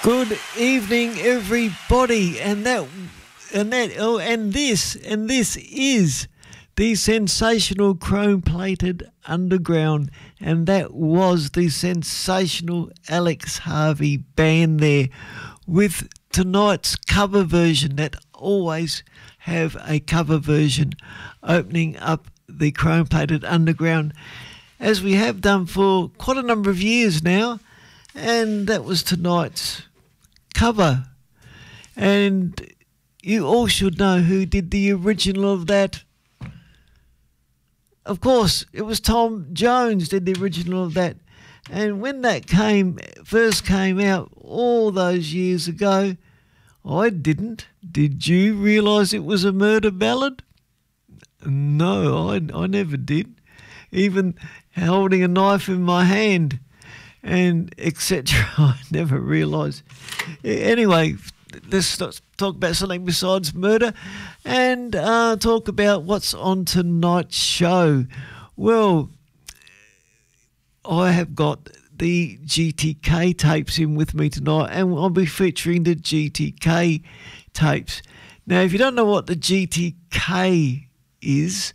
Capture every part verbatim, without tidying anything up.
Good evening, everybody, and that, and that, oh, and this, and this is the sensational chrome-plated underground, and that was the sensational Alex Harvey band there, with tonight's cover version. That always have a cover version opening up the chrome-plated underground, as we have done for quite a number of years now, and that was tonight's cover. And you all should know who did the original of that. Of course, it was Tom Jones did the original of that. And when that came first came out all those years ago, I didn't. Did you realise it was a murder ballad? No, I, I never did. Even holding a knife in my hand and et cetera. I never realised. Anyway, let's talk about something besides murder and uh, talk about what's on tonight's show. Well, I have got the G T K tapes in with me tonight, and I'll be featuring the G T K tapes. Now, if you don't know what the G T K is,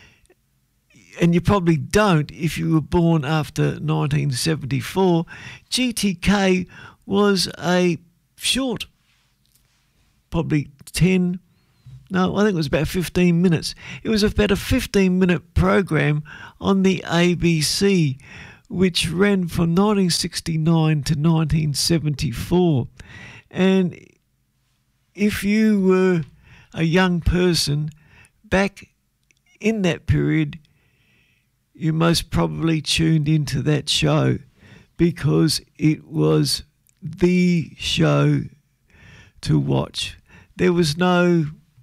and you probably don't if you were born after nineteen seventy-four, G T K was a short, probably ten, no, I think it was about fifteen minutes. It was about a fifteen-minute program on the A B C, which ran from nineteen sixty-nine to nineteen seventy-four. And if you were a young person back in that period, you most probably tuned into that show because it was the show to watch. There was no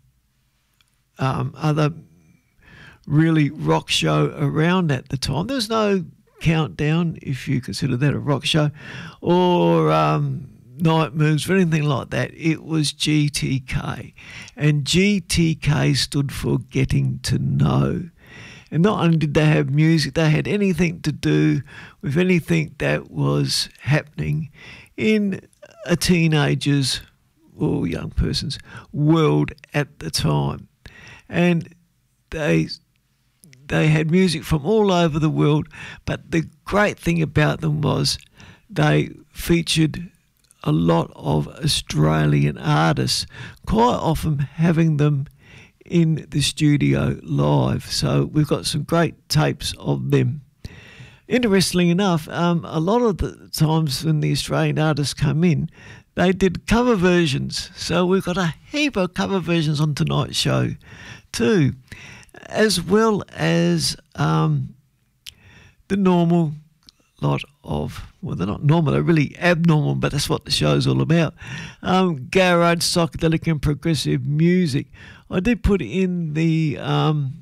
um, other really rock show around at the time. There was no Countdown, if you consider that a rock show, or um, Night Moves or anything like that. It was G T K. And G T K stood for Getting to Know. And not only did they have music, they had anything to do with anything that was happening in a teenager's or young person's world at the time. And they they had music from all over the world, but the great thing about them was they featured a lot of Australian artists, quite often having them in the studio live. So we've got some great tapes of them. Interestingly enough, um, a lot of the times when the Australian artists come in, they did cover versions. So we've got a heap of cover versions on tonight's show too, as well as um, the normal lot of, well, they're not normal, they're really abnormal, but that's what the show's all about. Um, garage, psychedelic and progressive music. I did put in the um,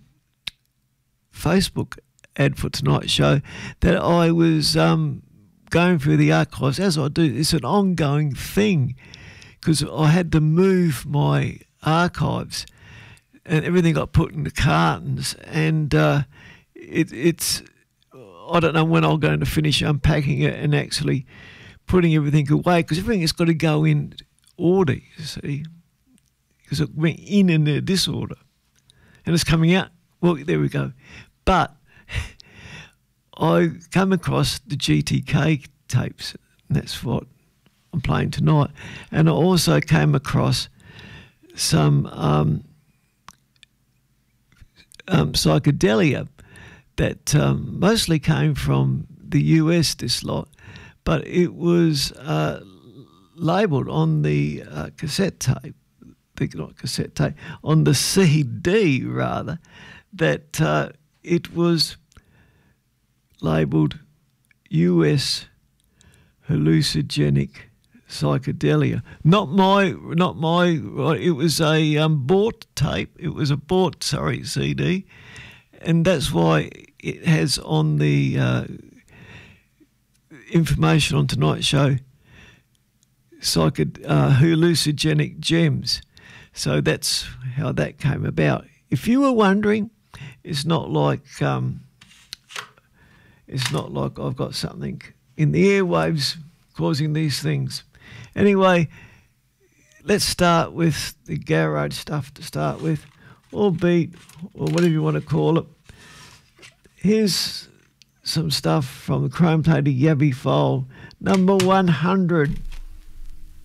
Facebook ad for tonight's show that I was um, going through the archives, as I do. It's an ongoing thing because I had to move my archives and everything got put into cartons, and uh, it, it's, I don't know when I'm going to finish unpacking it and actually putting everything away, because everything has got to go in order, you see, because it went in in a disorder and it's coming out. Well, there we go. But I come across the G T K tapes, and that's what I'm playing tonight. And I also came across some um, um, psychedelia that um, mostly came from the U S, this lot, but it was uh, labelled on the uh, cassette tape, the, not cassette tape, on the C D rather, that uh, it was labelled U S hallucinogenic psychedelia. Not my, not my. It was a um, bought tape. It was a bought, sorry, C D, and that's why it has on the uh, information on tonight's show, psyched, uh, hallucinogenic gems. So that's how that came about. If you were wondering, it's not like um, it's not like I've got something in the airwaves causing these things. Anyway, let's start with the garage stuff to start with, or beat, or whatever you want to call it. Here's some stuff from the Chrome Plated Yabby file, number one hundred.